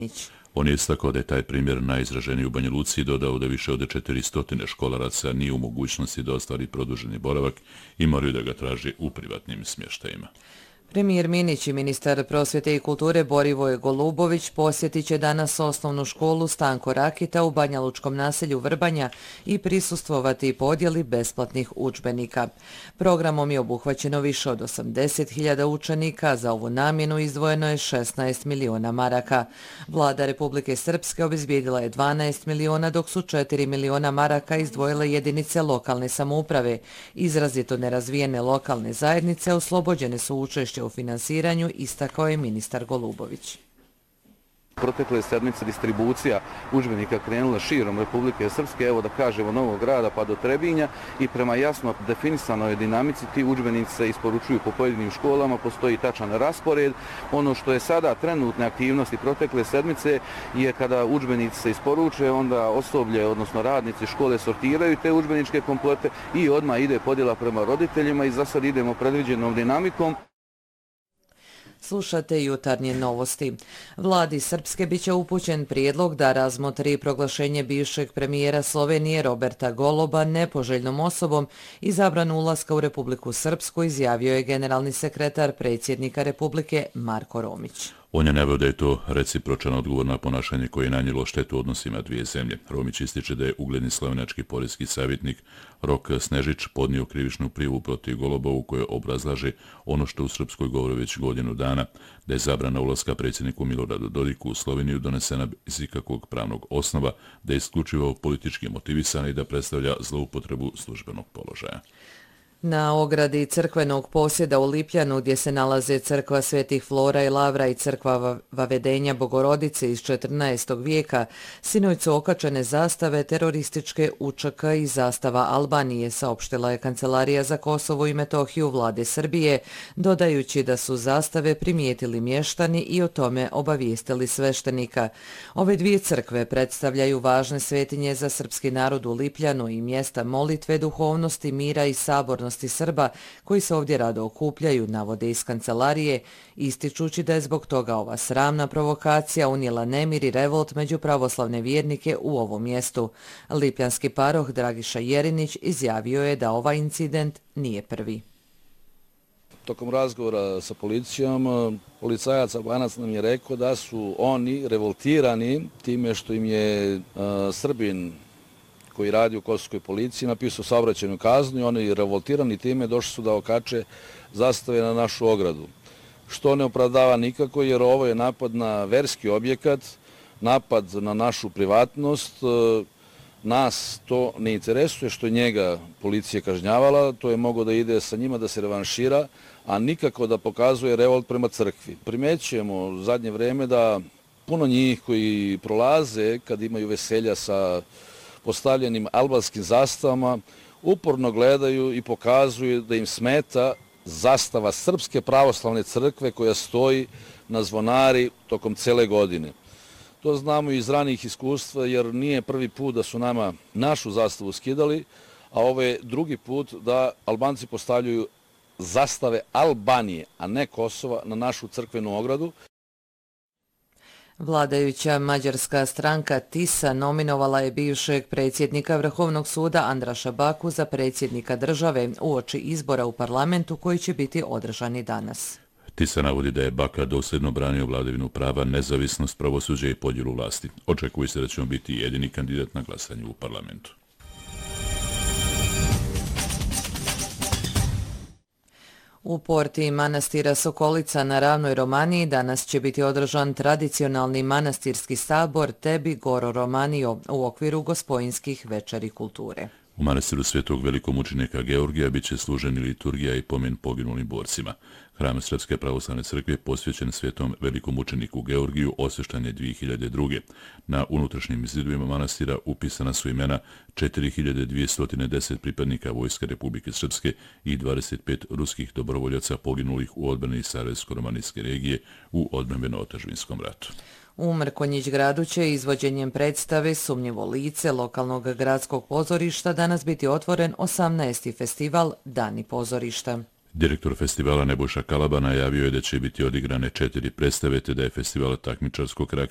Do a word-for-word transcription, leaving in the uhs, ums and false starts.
On je istakao da je taj primjer najizraženiji u Banja Luci i dodao da više od četiristo školaraca nije u mogućnosti da ostvari produženi boravak i moraju da ga traži u privatnim smještajima. Premijer Minić i ministar prosvjete i kulture Borivoje Golubović posjetit će danas osnovnu školu Stanko Rakita u banjalučkom naselju Vrbanja i prisustvovati podjeli besplatnih udžbenika. Programom je obuhvaćeno više od osamdeset hiljada učenika, za ovu namjenu izdvojeno je šesnaest miliona maraka. Vlada Republike Srpske obezbijedila je dvanaest miliona, dok su četiri miliona maraka izdvojile jedinice lokalne samouprave. Izrazito nerazvijene lokalne zajednice oslobođene su učešća u finansiranju, istakao je ministar Golubović. Protekle sedmice distribucija udžbenika krenula širom Republike Srpske, evo da kažemo Novog Grada pa do Trebinja, i prema jasno definisanoj dinamici ti udžbenici se isporučuju po pojedinim školama, postoji tačan raspored. Ono što je sada trenutne aktivnosti protekle sedmice je kada udžbenici se isporuče, onda osoblje, odnosno radnici škole sortiraju te udžbeničke komplete i odmah ide podjela prema roditeljima i za sad idemo predviđenom dinamikom. Slušate jutarnje novosti. Vladi Srpske biće upućen prijedlog da razmotri proglašenje bivšeg premijera Slovenije Roberta Goloba nepoželjnom osobom i zabranu ulaska u Republiku Srpsku, izjavio je generalni sekretar predsjednika Republike Marko Romić. On je naveo da je to recipročan odgovor na ponašanje koje je nanijelo štetu odnosima dvije zemlje. Romić ističe da je ugledni slovenački poreski savjetnik Rok Snežić podnio krivičnu prijavu protiv Goloba u kojoj obrazlaže ono što u Srpskoj govore već godinu dana, da je zabrana ulaska predsjedniku Miloradu Dodiku u Sloveniju donesena bez ikakvog pravnog osnova, da je isključivo politički motivisana i da predstavlja zloupotrebu službenog položaja. Na ogradi crkvenog posjeda u Lipljanu, gdje se nalaze crkva Svetih Flora i Lavra i crkva Vavedenja Bogorodice iz četrnaestog vijeka, sinoć su okačene zastave terorističke U Č K i zastava Albanije, saopštila je Kancelarija za Kosovo i Metohiju vlade Srbije, dodajući da su zastave primijetili mještani i o tome obavijestili sveštenika. Ove dvije crkve predstavljaju važne svetinje za srpski narod u Lipljanu i mjesta molitve, duhovnosti, mira i sabornosti Srba koji se ovdje rado okupljaju, navode iz kancelarije, ističući da je zbog toga ova sramna provokacija unijela nemir i revolt među pravoslavne vjernike u ovom mjestu. Lipljanski paroh Dragiša Jerinić izjavio je da ovaj incident nije prvi. Tokom razgovora sa policijom, policajac Albanac nam je rekao da su oni revoltirani time što im je uh, Srbin koji radi u kosovskoj policiji napisao saobraćajnu kaznu i oni revoltirani time došli su da okače zastave na našu ogradu. Što ne opravdava nikako, jer ovo je napad na verski objekat, napad na našu privatnost. Nas to ne interesuje što njega policija kažnjavala, to je mogo da ide sa njima da se revanšira, a nikako da pokazuje revolt prema crkvi. Primećujemo u zadnje vreme da puno njih koji prolaze kad imaju veselja sa postavljenim albanskim zastavama, uporno gledaju i pokazuju da im smeta zastava Srpske pravoslavne crkve koja stoji na zvonari tokom cele godine. To znamo iz ranijih iskustva, jer nije prvi put da su nama našu zastavu skidali, a ovo je drugi put da Albanci postavljaju zastave Albanije, a ne Kosova, na našu crkvenu ogradu. Vladajuća mađarska stranka Tisa nominovala je bivšeg predsjednika Vrhovnog suda Andraša Baku za predsjednika države uoči izbora u parlamentu koji će biti održani danas. Tisa navodi da je Baka dosljedno branio vladavinu prava, nezavisnost pravosuđa i podjelu vlasti. Očekuje se da će on biti jedini kandidat na glasanju u parlamentu. U porti manastira Sokolica na Ravnoj Romaniji danas će biti održan tradicionalni manastirski sabor Tebi Goro Romanio u okviru gospojinskih večeri kulture. U manastiru Svetog velikomučenika Georgija bit će služeni liturgija i pomen poginulim borcima. Hram Srpske pravoslavne crkve posvećen Svetom velikomučeniku Georgiju osveštan je dvije hiljade druge. Na unutrašnjim zidovima manastira upisana su imena četiri hiljade dvjesto deset pripadnika Vojske Republike Srpske i dvadeset pet ruskih dobrovoljaca poginulih u odbrani Sarajevsko-romanijske regije u odbrambeno-otadžbinskom ratu. U Mrkonjić gradu će izvođenjem predstave Sumnjivo lice lokalnog gradskog pozorišta danas biti otvoren osamnaesti festival Dani pozorišta. Direktor festivala Nebojša Kalaba najavio je da će biti odigrane četiri predstave te da je festival takmičarskog karaktera